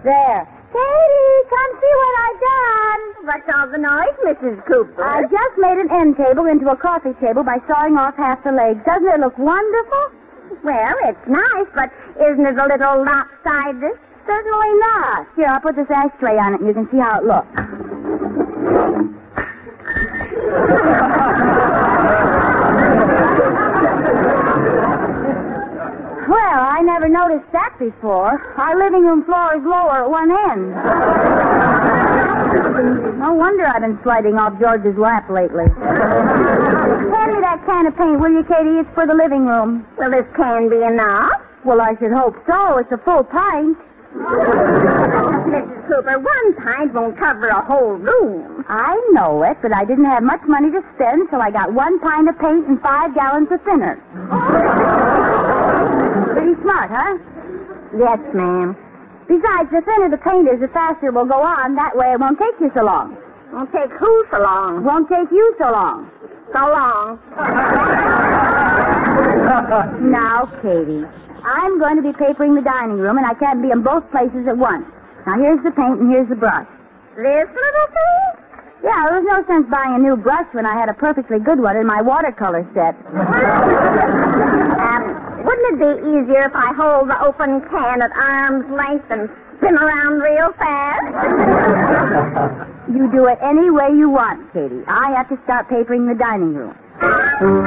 There. Katie, come see what I've done. What's all the noise, Mrs. Cooper? I just made an end table into a coffee table by sawing off half the legs. Doesn't it look wonderful? Well, it's nice, but isn't it a little lopsided? Certainly not. Here, I'll put this ashtray on it and you can see how it looks. Well, I never noticed that before. Our living room floor is lower at one end. No wonder I've been sliding off George's lap lately. Hand me that can of paint, will you, Katie? It's for the living room. Well, this can be enough. Well, I should hope so. It's a full pint. Mrs. Cooper, 1 pint won't cover a whole room. I know it, but I didn't have much money to spend, so I got 1 pint of paint and 5 gallons of thinner. Pretty smart, huh? Yes, ma'am. Besides, the thinner the paint is, the faster it will go on. That way it won't take you so long. Won't take who so long? Won't take you so long. So long. Now, Katie, I'm going to be papering the dining room, and I can't be in both places at once. Now, here's the paint and here's the brush. This little thing? Yeah, there was no sense buying a new brush when I had a perfectly good one in my watercolor set. Wouldn't it be easier if I hold the open can at arm's length and spin around real fast? You do it any way you want, Katie. I have to start papering the dining room.